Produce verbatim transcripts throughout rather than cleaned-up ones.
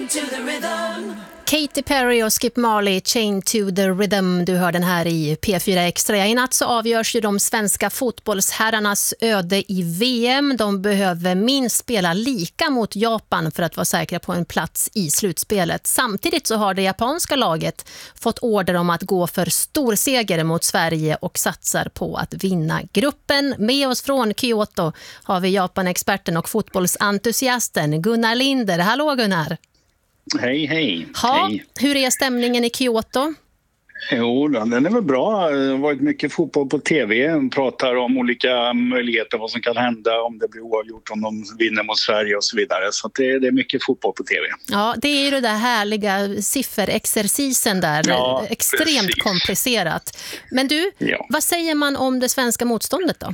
Katy Perry och Skip Marley, Chain to the Rhythm. Du hör den här i P fyra Extra. I natt så avgörs ju de svenska fotbollsherrarnas öde i V M. De behöver minst spela lika mot Japan för att vara säkra på en plats i slutspelet. Samtidigt så har det japanska laget fått order om att gå för stor seger mot Sverige och satsar på att vinna gruppen. Med oss från Kyoto har vi Japan-experten och fotbollsentusiasten Gunnar Linder. Hallå Gunnar! Hej, hej. Ha, hej. Hur är stämningen i Kyoto? Jo, den är väl bra. Det har varit mycket fotboll på tv. De pratar om olika möjligheter, vad som kan hända om det blir oavgjort, om de vinner mot Sverige och så vidare. Så det, det är mycket fotboll på tv. Ja, det är ju det där härliga sifferexercisen där. Ja, extremt precis. komplicerat. Men du, Ja. vad säger man om det svenska motståndet då?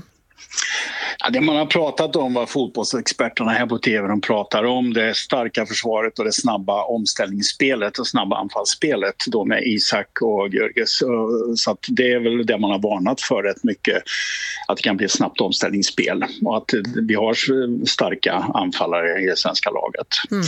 Ja, det man har pratat om, vad fotbollsexperterna här på tv de pratar om, det starka försvaret och det snabba omställningsspelet och snabba anfallsspelet då med Isak och Görges. Så att det är väl det man har varnat för rätt mycket, att det kan bli ett snabbt omställningsspel och att vi har starka anfallare i det svenska laget. Mm.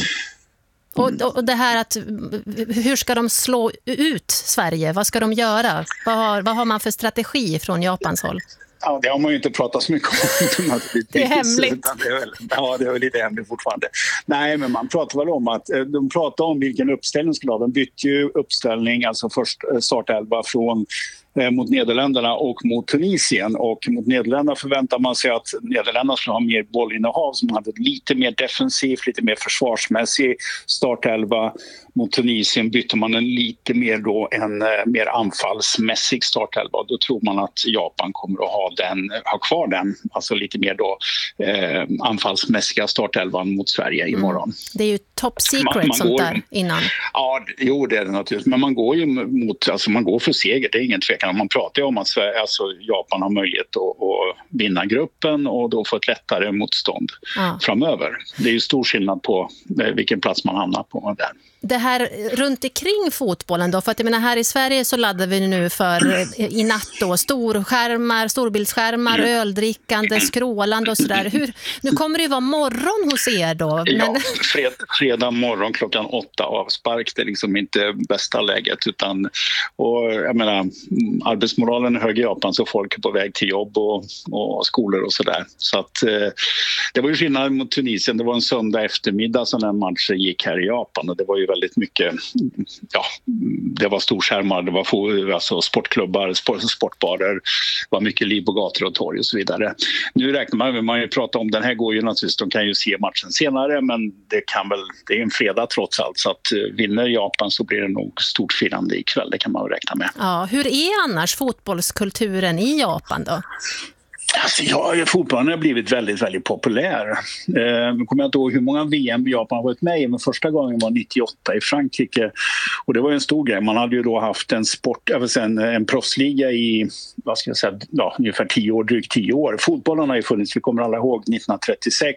Och, och det här att hur ska de slå ut Sverige? Vad ska de göra? Vad har, vad har man för strategi från Japans håll? Ja, det har man ju inte pratat så mycket om. Det är hemligt. Det är väl, ja, det är väl lite hemligt fortfarande. Nej, men man pratar väl om att de pratar om vilken uppställning skulle ha. De bytte ju uppställning, alltså först startelva från mot Nederländerna och mot Tunisien. Och mot Nederländerna förväntar man sig att Nederländerna skulle ha mer bollinnehav, som hade lite mer defensivt, lite mer försvarsmässig startelva. Mot Tunisien bytte man en lite mer då en mer anfallsmässig startelva. Då tror man att Japan kommer att ha den, ha kvar den, alltså lite mer då eh, anfallsmässiga startelvan mot Sverige imorgon. Mm. Det är ju top secret man, man sånt går, där innan. Ja, jo, det är det naturligtvis. Men man går ju mot, alltså man går för seger, det är ingen tvekan. Man pratar ju om att Sverige, alltså Japan har möjlighet att, att vinna gruppen och då få ett lättare motstånd ja. framöver. Det är ju stor skillnad på vilken plats man hamnar på där. Det här runt omkring fotbollen då, för att jag menar här i Sverige så laddar vi nu för i natt då storskärmar, storbildsskärmar, mm. öldrickande, skrålande och sådär. Hur, nu kommer det ju vara morgon hos er då. Men... Ja, fred, fredag morgon klockan åtta avspark, det är liksom inte bästa läget utan, och jag menar arbetsmoralen är hög i Japan så folk är på väg till jobb och, och skolor och sådär. Så att eh, det var ju skillnad mot Tunisien, det var en söndag eftermiddag som den matchen gick här i Japan och det var ju väldigt mycket, ja, det var storskärmar, det var alltså sportklubbar, sport, sportbarer, det var mycket liv på gator och torg och så vidare. Nu räknar man med, man ju prata om, den här går ju naturligtvis, de kan ju se matchen senare men det kan väl, det är en fredag trots allt så att vinner Japan så blir det nog stort firande ikväll, det kan man väl räkna med. Ja, hur är annars fotbollskulturen i Japan då? Alltså, ja, fotbollen har blivit väldigt, väldigt populär. Eh, nu kommer jag inte ihåg hur många V M Japan har varit med i, men första gången var nittioåtta i Frankrike. Och det var en stor grej. Man hade ju då haft en sport, en, en proffsliga i, vad ska jag säga, ja, ungefär tio år, drygt tio år. Fotbollen har ju funnits, vi kommer alla ihåg, nittonhundratrettiosex.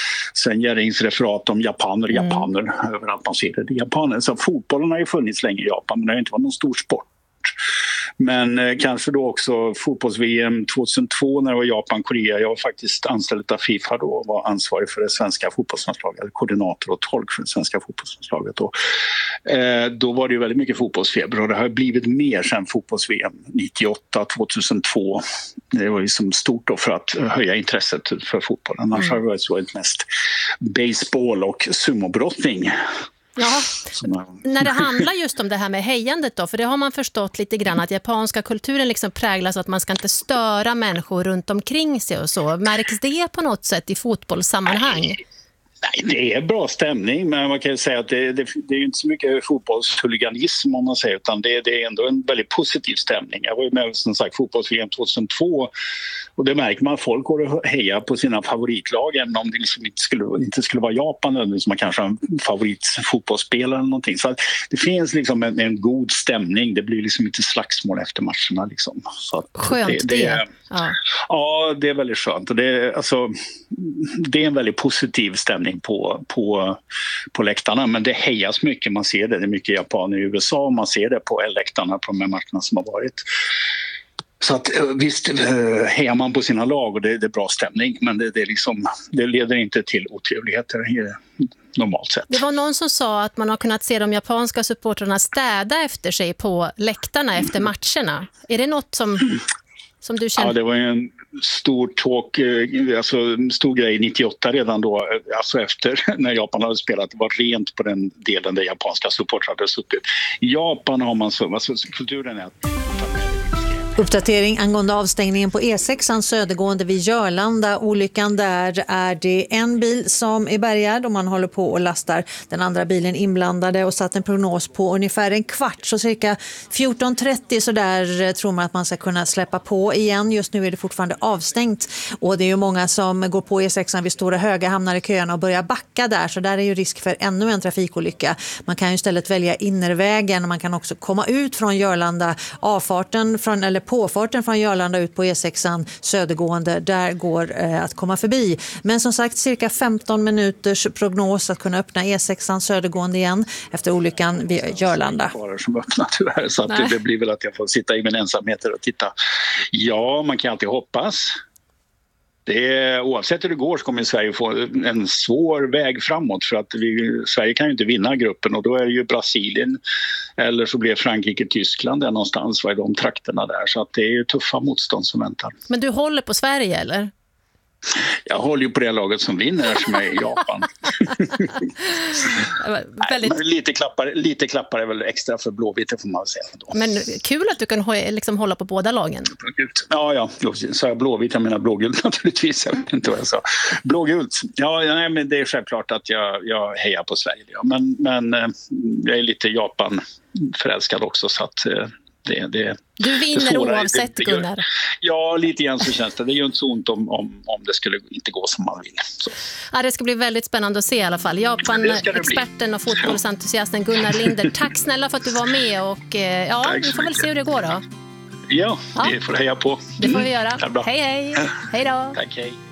Sen Jerrings referat om japaner, japaner, mm. överallt man ser det, det är japaner. Så fotbollen har ju funnits länge i Japan, men det har inte varit någon stor sport. Men eh, kanske då också fotbolls-V M tjugohundratvå när det var Japan-Korea. Jag var faktiskt anställd av FIFA då och var ansvarig för det svenska fotbollslandslaget, koordinator och tolk för det svenska fotbollslandslaget. Då. Eh, då var det ju väldigt mycket fotbollsfeber och det har blivit mer sen fotbolls-V M nittioåtta tjugohundratvå. Det var ju som stort då för att höja intresset för fotboll. Annars mm. har det varit så mest baseball och sumobrottning. Ja, när det handlar just om det här med hejandet då, för det har man förstått lite grann att japanska kulturen liksom präglas att man ska inte störa människor runt omkring sig och så. Märks det på något sätt i fotbollssammanhang? Nej, det är bra stämning, men man kan ju säga att det, det, det är ju inte så mycket fotbollshuliganism om man säger, utan det, det är ändå en väldigt positiv stämning. Jag var ju med som sagt fotbolls-V M tjugohundratvå och det märker man att folk går och hejar på sina favoritlag även om det liksom inte, skulle, inte skulle vara Japan som man kanske har en favoritfotbollsspelare eller någonting. Så det finns liksom en, en god stämning, det blir liksom inte slagsmål efter matcherna. Liksom. Så att skönt det. det, det. Ja. ja, det är väldigt skönt och det, alltså, det är en väldigt positiv stämning På, på, på läktarna, men det hejas mycket, man ser det, det är mycket japaner i U S A och man ser det på läktarna på de här matcherna som har varit. Så att visst hejar man på sina lag och det, det är bra stämning, men det, det, är liksom, det leder inte till otrevligheter normalt sett. Det var någon som sa att man har kunnat se de japanska supportrarna städa efter sig på läktarna efter matcherna. Är det något som, som du känner? Ja, det var ju en stor talk, alltså stor grej nittioåtta redan då, alltså efter när Japan hade spelat. Det var rent på den delen där japanska supportrar hade suttit. I Japan har man så, alltså kulturen är att Uppdatering angående avstängningen på E sexan södergående vid Jörlanda. Olyckan där är det en bil som är bärgad och man håller på och lastar den andra bilen inblandade och satt en prognos på ungefär en kvart, så cirka fjorton trettio så där tror man att man ska kunna släppa på igen. Just nu är det fortfarande avstängt och det är ju många som går på E sexan vid Stora Höga, hamnar i köerna och börjar backa där, så där är ju risk för ännu en trafikolycka. Man kan ju istället välja innervägen och man kan också komma ut från Jörlanda, avfarten från, eller påfarten från Jörlanda ut på E sexan södergående, där går eh, att komma förbi. Men som sagt, cirka femton minuters prognos att kunna öppna E sexan södergående igen efter olyckan vid Jörlanda. Som öppnar tyvärr, så att det blir väl att jag får sitta i min ensamhet och titta. Ja, man kan alltid hoppas. Det är, oavsett hur det går så kommer Sverige få en svår väg framåt, för att vi, Sverige kan ju inte vinna gruppen och då är det ju Brasilien eller så blir Frankrike, Tyskland där någonstans, vad är de trakterna där, så att det är ju tuffa motstånd som väntar. Men du håller på Sverige eller? Jag håller ju på det laget som vinner som är i Japan. Väldigt... Nej, lite, klappar, lite klappar är väl extra för Blåvitt, får man säga. Då. Men kul att du kan liksom hålla på båda lagen. Ja, ja. Så jag Blåvitt, jag menar blågult naturligtvis. Jag vet inte vad jag sa. Blågult. Ja, nej, men det är självklart att jag, jag hejar på Sverige. Ja. Men, men jag är lite Japan-förälskad också, så att... Det, det, du vinner oavsett, det, det, Gunnar. Ja, lite grann så känns det. Det gör inte så ont om, om, om det skulle inte gå som man vill. Så. Ja, det ska bli väldigt spännande att se i alla fall. Japan-experten och fotbollsentusiasten Gunnar Linder. Tack snälla för att du var med och ja, vi får väl se hur det går då. Ja, ja. Vi får heja på. Det får vi göra. Hej, hej. Hej då. Tack, hej.